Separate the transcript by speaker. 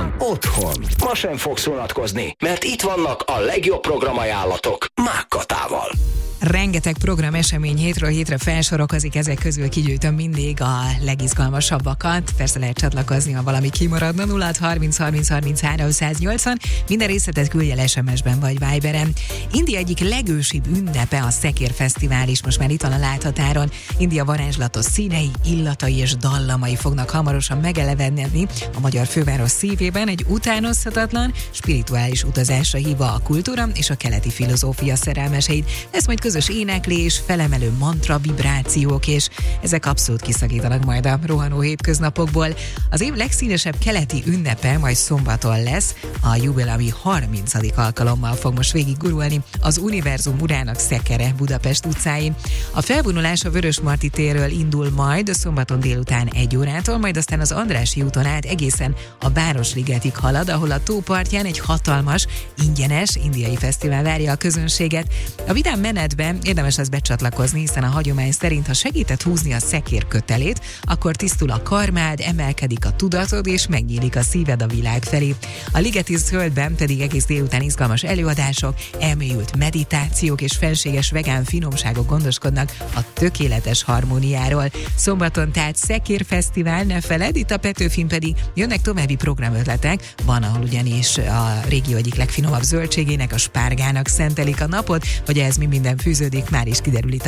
Speaker 1: Otthon. Ma sem fogsz unatkozni, mert itt vannak a legjobb programajánlatok Mákkatával.
Speaker 2: Rengeteg program esemény hétről hétre felsorokozik, ezek közül kigyűjtöm mindig a legizgalmasabbakat. Persze lehet csatlakozni, ha valami kimaradna. 0630 30 33 180. Minden részletet küldj el SMS-ben vagy Viberen. India egyik legősibb ünnepe a Szekér Fesztivál is most már itt van a láthatáron. India varázslatos színei, illatai és dallamai fognak hamarosan megelevenedni a magyar főváros szívében, egy utánozhatatlan, spirituális utazásra hívva a kultúra és a keleti filozófia szerelmeseit. Ez majd közös éneklés, felemelő mantra, vibrációk, és ezek abszolút kiszakítanak majd a rohanó hétköznapokból. Az év legszínesebb keleti ünnepe majd szombaton lesz, a jubileumi 30. alkalommal fog most végig gurulni az univerzum urának szekere Budapest utcáin. A felvonulás a Vörösmarty térről indul majd szombaton délután 1 órától, majd aztán az Andrássy úton át egészen a Városligetig halad, ahol a tópartján egy hatalmas, ingyenes indiai fesztivál várja a közönséget. A vidám menetben érdemes lesz becsatlakozni, hiszen a hagyomány szerint, ha segített húzni a szekér kötelét, akkor tisztul a karmád, emelkedik a tudatod, és megnyílik a szíved a világ felé. A Ligeti Zöldben pedig egész délután izgalmas előadások, elmélyült meditációk és fenséges vegán finomságok gondoskodnak a tökéletes harmóniáról. Szombaton tehát Szekér Fesztivál, ne feledd, itt a Petőfin pedig jönnek további programötletek, van, ahol ugyanis a régió egyik legfinomabb zöldségének, a spárgának szentelik a napot, hogy ez mi minden fűződik, már is kiderül itt